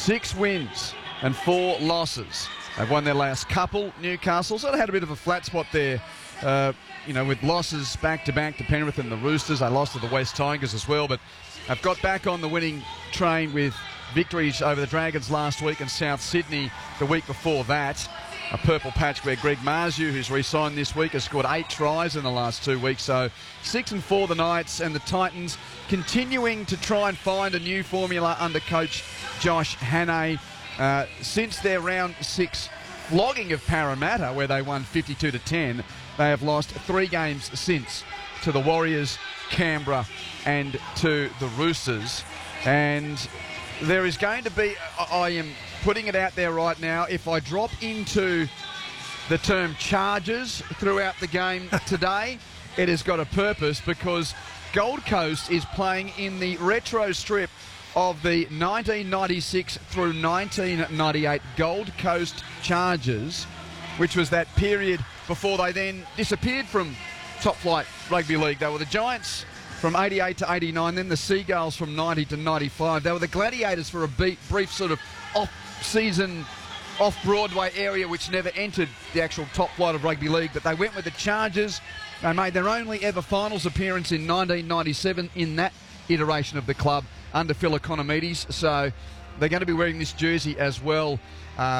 6 wins and 4 losses. They've won their last couple. Newcastle sort of had a bit of a flat spot there, with losses back-to-back to Penrith and the Roosters. They lost to the West Tigers as well, but have got back on the winning train with victories over the Dragons last week and South Sydney the week before that. A purple patch where Greg Marzu, who's re-signed this week, has scored 8 tries in the last 2 weeks. So 6-4 the Knights, and the Titans continuing to try and find a new formula under coach Josh Hannay. Since their round 6 flogging of Parramatta, where they won 52-10, they have lost 3 games since to the Warriors, Canberra and to the Roosters. And there is going to be, I am putting it out there right now, if I drop into the term charges throughout the game today, it has got a purpose, because Gold Coast is playing in the retro strip of the 1996 through 1998 Gold Coast Chargers, which was that period before they then disappeared from top flight rugby league. They were the Giants from 88 to 89, then the Seagulls from 90 to 95. They were the Gladiators for a brief sort of off-season, off-Broadway area which never entered the actual top flight of rugby league, but they went with the Chargers. They made their only ever finals appearance in 1997 in that iteration of the club under Phil Economides, so they're going to be wearing this jersey as well.